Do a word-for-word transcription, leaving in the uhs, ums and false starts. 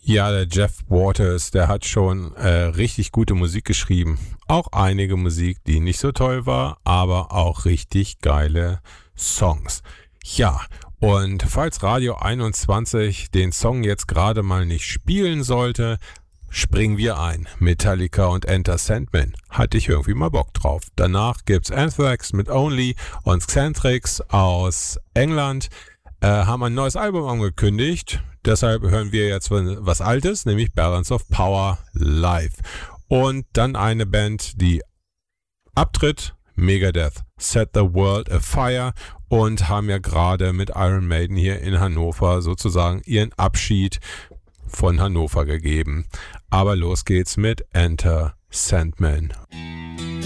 Ja, der Jeff Waters, der hat schon äh, richtig gute Musik geschrieben. Auch einige Musik, die nicht so toll war, aber auch richtig geile Songs. Ja, und falls Radio einundzwanzig den Song jetzt gerade mal nicht spielen sollte, springen wir ein. Metallica und Enter Sandman. Hatte ich irgendwie mal Bock drauf. Danach gibt's Anthrax mit Only und Xanthrax aus England. Äh, haben ein neues Album angekündigt. Deshalb hören wir jetzt was Altes, nämlich Balance of Power live. Und dann eine Band, die abtritt, Megadeth, Set the World Afire, und haben ja gerade mit Iron Maiden hier in Hannover sozusagen ihren Abschied von Hannover gegeben. Aber los geht's mit Enter Sandman.